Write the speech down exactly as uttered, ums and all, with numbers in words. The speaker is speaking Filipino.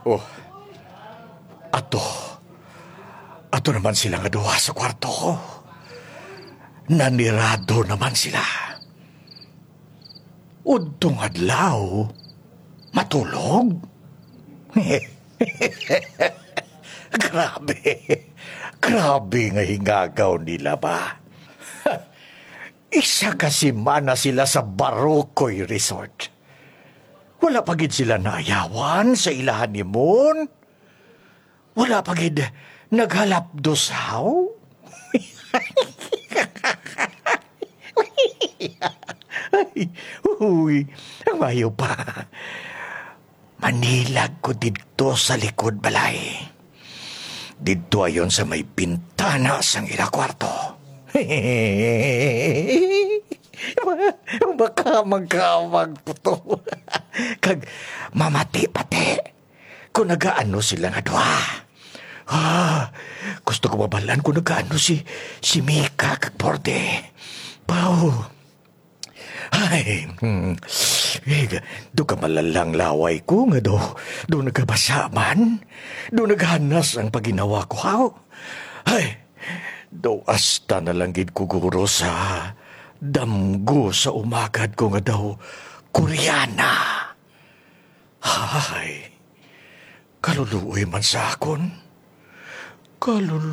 Oh, ato. Ato naman sila nga duha sa kwarto ko. Nanirado naman sila. Udtong adlaw, matulog. Grabe. Grabe nga hingagaw nila ba? Isa kasi mana sila sa Barokoy Resort. Wala pagid sila naayawan sa ilahan ni Mon. Wala pagid naghalapdosaw. Ay, uy, ang mayo pa. Manilag ko dito sa likod balay. Dito ayon sa may pintana sang ila kwarto. Baka magkamag po to. Kag mamati pati. Kung nagaano sila nga doha. Ah, gusto ko mabalan kung nagaano si, si Mika kag Borde. Pao. Ay, hmm. Eh, do ka malalang laway ko nga do. Do nagkabasaman. Do naghanas ang paginawa ko, haw. Ay, do asta na lang gid ko guro sa damgo sa umagad ko nga daw Koreana. Ay, kaluluoy man sa akon. Kaluluoy.